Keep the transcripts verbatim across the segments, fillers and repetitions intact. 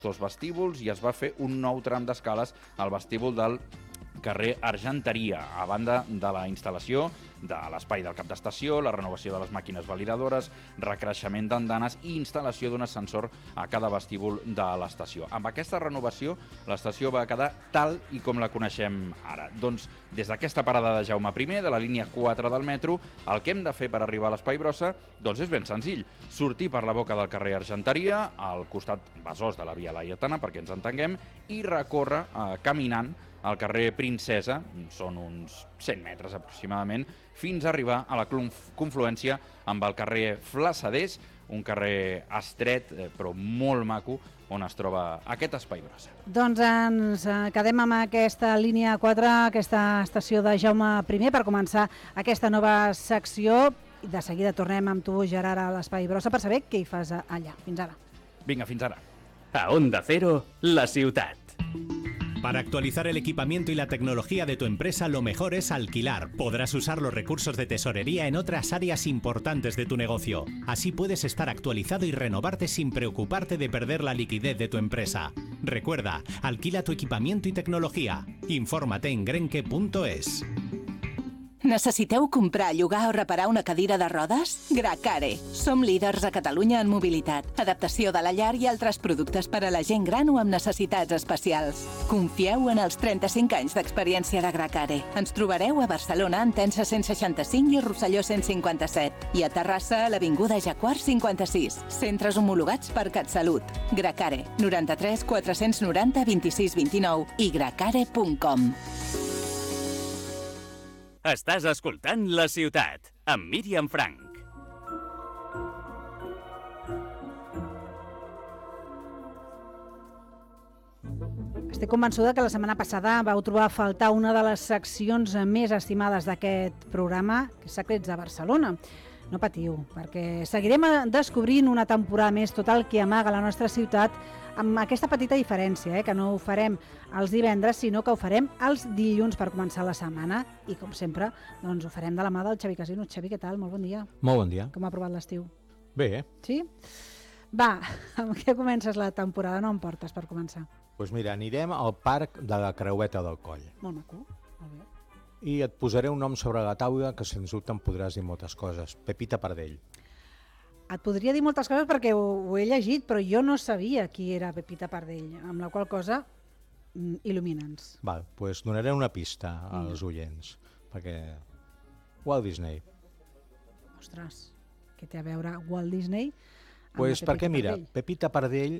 dos vestíbuls i es va fer un nou tram d'escales al vestíbul del carrer Argenteria, a banda de la instal·lació de l'espai del cap d'estació, la renovació de les màquines validadores, recreixement d'andanes i instal·lació d'un ascensor a cada vestíbul de l'estació. Amb aquesta renovació, l'estació va quedar tal i com la coneixem ara. Doncs, des d'aquesta parada de Jaume primer, de la línia quatre del metro, el que hem de fer per arribar a l'Espai Brossa doncs és ben senzill. Sortir per la boca del carrer Argenteria, al costat besòs de la Via Laietana, perquè ens entenguem, i recórrer eh, caminant al carrer Princesa, són uns cent metres aproximadament, fins a arribar a la confluència amb el carrer Flassaders, un carrer estret però molt maco, on es troba aquest Espai Brossa. Doncs ens quedem amb aquesta línia quatre, aquesta estació de Jaume primer, per començar aquesta nova secció. De seguida tornem amb tu, Gerard, a l'Espai Brossa per saber què hi fas allà. Fins ara. Vinga, fins ara. A Onda Cero, la ciutat. Para actualizar el equipamiento y la tecnología de tu empresa, lo mejor es alquilar. Podrás usar los recursos de tesorería en otras áreas importantes de tu negocio. Así puedes estar actualizado y renovarte sin preocuparte de perder la liquidez de tu empresa. Recuerda, alquila tu equipamiento y tecnología. Infórmate en grenke punto es. Necessiteu comprar, llogar o reparar una cadira de rodes? Gracare. Som líders a Catalunya en mobilitat, adaptació de la llar i altres productes per a la gent gran o amb necessitats especials. Confieu en els trenta-cinc anys d'experiència de Gracare. Ens trobareu a Barcelona, Entença cent seixanta-cinc i Rosselló cent cinquanta-set. I a Terrassa, a l'Avinguda Jacquard cinquanta-sis. Centres homologats per CatSalut. Gracare. noranta-tres quatre-cents noranta vint-i-sis vint-i-nou i gracare punt com. Estàs escoltant La Ciutat, amb Míriam Frank. Estic convençuda que la setmana passada vau trobar a faltar una de les seccions més estimades d'aquest programa, que és Secrets de Barcelona. No patiu, perquè seguirem descobrint una temporada més tot el que amaga la nostra ciutat, amb aquesta petita diferència, eh, que no ho farem els divendres, sinó que ho farem els dilluns per començar la setmana. I, com sempre, doncs ho farem de la mà del Xavi Casino. Xavi, què tal? Molt bon dia. Molt bon dia. Com ha provat l'estiu? Bé, eh? Sí? Va, amb què comences la temporada? No em portes per començar. Doncs pues mira, anirem al parc de la Creueta del Coll. Molt maco, molt bé. I et posaré un nom sobre la taula que sens dubte em podràs dir moltes coses. Pepita Pardell. Et podria dir moltes coses perquè ho, ho he llegit, però jo no sabia qui era Pepita Pardell, amb la qual cosa il·lumina'ns. Val, doncs pues donaré una pista als oients, perquè Walt Disney. Ostres, què té a veure Walt Disney amb pues la Pepita perquè, mira, Pardell? Pepita Pardell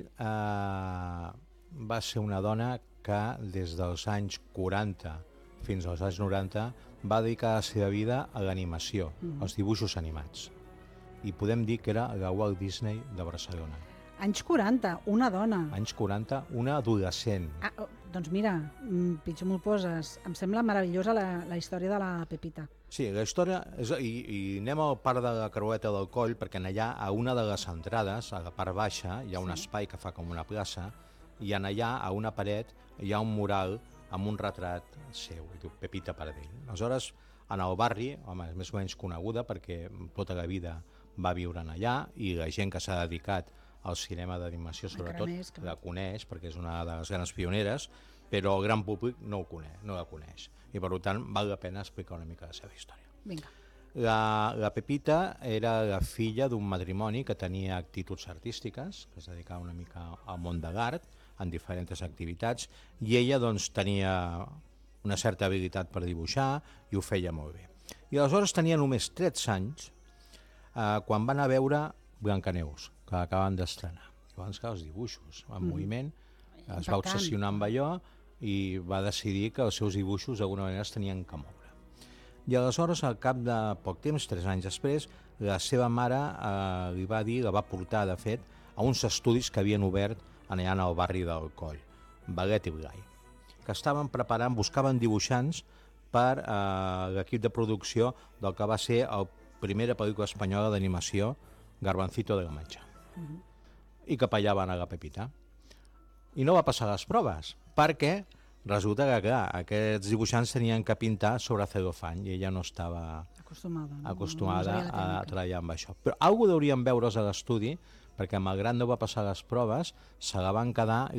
eh, va ser una dona que des dels anys quaranta fins als anys noranta va dedicar la seva vida a l'animació, mm. als dibuixos animats. I podem dir que era la Walt Disney de Barcelona. Anys quaranta, una dona. Anys quaranta, una adolescent. Ah, oh, doncs mira, pitjor m'ho poses. Em sembla meravellosa la, la història de la Pepita. Sí, la història... És, i, I anem al parc de la Creueta del Coll, perquè allà, a una de les entrades, a la part baixa, hi ha un sí. espai que fa com una plaça, i en allà, a una paret, hi ha un mural amb un retrat seu, i diu Pepita Pardell. Aleshores, en el barri, home, és més o menys coneguda perquè tota la vida va viure en allà i la gent que s'ha dedicat al cinema d'animació sobretot coneix, la coneix perquè és una de les grans pioneres, però el gran públic no, ho coneix, no la coneix i per tant val la pena explicar una mica la seva història. Vinga. La, la Pepita era la filla d'un matrimoni que tenia actituds artístiques, que es dedicava una mica al món de l'art en diferents activitats i ella doncs tenia una certa habilitat per dibuixar i ho feia molt bé. I aleshores tenia només tretze anys Uh, quan van a veure Blancaneus, que acaben d'estrenar. Llavors, clar, els dibuixos en mm. moviment, es va obsessionar amb allò i va decidir que els seus dibuixos d'alguna manera es tenien que moure. I aleshores, al cap de poc temps, tres anys després, la seva mare uh, li va dir, la va portar, de fet, a uns estudis que havien obert allà al barri del Coll, Baguet i Blai, que estaven preparant, buscaven dibuixants per uh, l'equip de producció del que va ser el primera pel·lícula espanyola d'animació, Garbancito de la Mancha. Uh-huh. I que allà va anar la Pepita. I no va passar les proves, perquè resulta que, clar, aquests dibuixants tenien que pintar sobre celofany i ella no estava acostumada, no? acostumada no a treballar amb això. Però alguna cosa deurien veure's a l'estudi, perquè malgrat no va passar les proves, se la van quedar